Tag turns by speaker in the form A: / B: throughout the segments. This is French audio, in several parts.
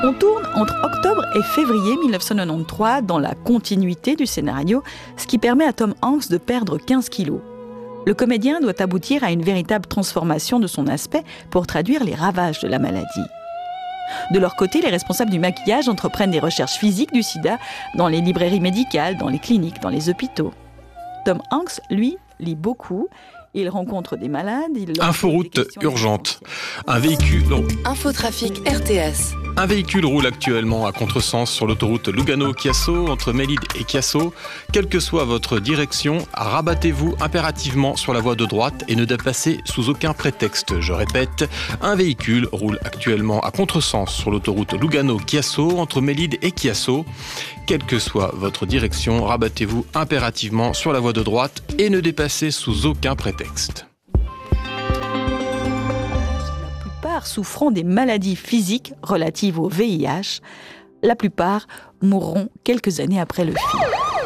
A: On tourne entre octobre et février 1993 dans la continuité du scénario, ce qui permet à Tom Hanks de perdre 15 kilos. Le comédien doit aboutir à une véritable transformation de son aspect pour traduire les ravages de la maladie. De leur côté, les responsables du maquillage entreprennent des recherches physiques du sida dans les librairies médicales, dans les cliniques, dans les hôpitaux. Tom Hanks, lui, lit beaucoup. Il rencontre des malades.
B: Inforoute urgente. Un véhicule...
C: Infotrafic RTS.
B: Un véhicule roule actuellement à contresens sur l'autoroute Lugano-Chiasso, entre Melide et Chiasso. Quelle que soit votre direction, rabattez-vous impérativement sur la voie de droite et ne dépassez sous aucun prétexte. Je répète, un véhicule roule actuellement à contresens sur l'autoroute Lugano-Chiasso, entre Melide et Chiasso. Quelle que soit votre direction, rabattez-vous impérativement sur la voie de droite et ne dépassez sous aucun prétexte.
A: Souffrant des maladies physiques relatives au VIH, la plupart mourront quelques années après le film.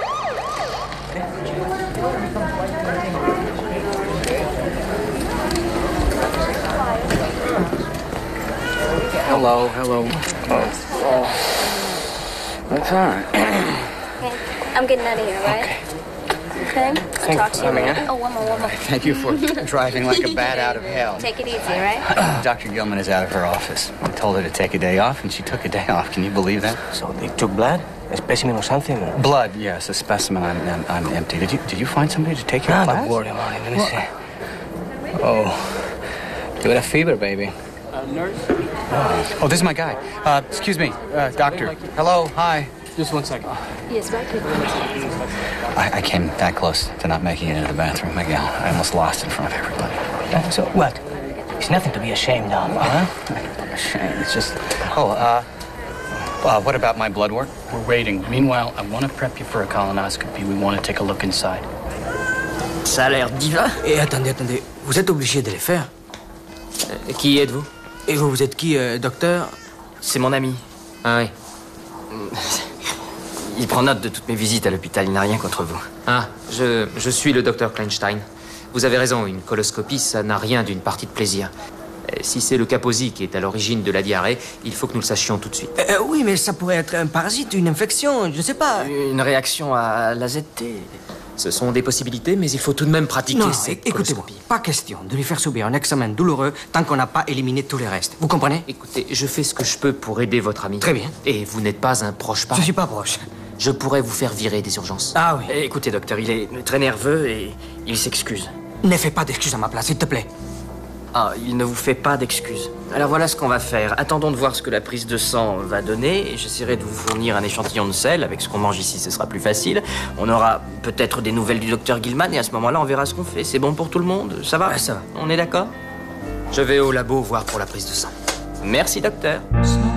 D: Hello. Oh. What's on?
E: Okay. I'm getting out of here, right? Okay.
D: Thanks
E: Talk
D: for
E: to you
D: coming
E: later.
D: in.
E: Oh, one more.
D: Thank you for driving like a bat out of hell.
E: Take it easy, right?
D: Dr. Gilman is out of her office. I told her to take a day off, and she took a day off. Can you believe that?
F: So they took blood? A specimen or something?
D: Blood, yes, a specimen. I'm empty. Did you find somebody to take your class?
F: Don't worry about it. Let me see. Oh, you got a fever, baby.
D: Nurse? Oh, this is my guy. Excuse me, doctor. Hello, hi.
F: Just 1 second.
E: Yes, right here.
D: I came that close to not making it into the bathroom, Miguel. I almost lost in front of everybody.
F: So what? It's nothing to be ashamed of, huh?
D: I'm ashamed. It's just... what about my blood work?
G: We're waiting. Meanwhile, I want to prep you for a colonoscopy. We want to take a look inside.
F: Ça a l'air divin. Et attendez. Vous êtes obligé de les faire. Qui êtes-vous? Et vous êtes qui, docteur?
H: C'est mon ami. Ah oui. Il prend note de toutes mes visites à l'hôpital, il n'a rien contre vous. Ah, je suis le docteur Kleinstein. Vous avez raison, une coloscopie, ça n'a rien d'une partie de plaisir. Si c'est le Kaposi qui est à l'origine de la diarrhée, il faut que nous le sachions tout de suite.
F: Oui, mais ça pourrait être un parasite, une infection, je ne sais pas.
H: Une réaction à l'AZT. Ce sont des possibilités, mais il faut tout de même pratiquer cette
F: écoutez-moi,
H: coloscopie.
F: pas question de lui faire subir un examen douloureux tant qu'on n'a pas éliminé tous les restes. Vous comprenez?
H: Écoutez, je fais ce que je peux pour aider votre ami.
F: Très bien.
H: Et vous n'êtes pas un proche parent.
F: Je suis pas proche.
H: Je pourrais vous faire virer des urgences.
F: Ah oui.
H: Écoutez, docteur, il est très nerveux et il s'excuse.
F: Ne fais pas d'excuses à ma place, s'il te plaît.
H: Ah, il ne vous fait pas d'excuses. Alors voilà ce qu'on va faire. Attendons de voir ce que la prise de sang va donner. Et j'essaierai de vous fournir un échantillon de sel. Avec ce qu'on mange ici, ce sera plus facile. On aura peut-être des nouvelles du docteur Gilman. Et à ce moment-là, on verra ce qu'on fait. C'est bon pour tout le monde? Ça va?
F: Ouais, ça va.
H: On est d'accord? Je vais au labo voir pour la prise de sang. Merci, docteur.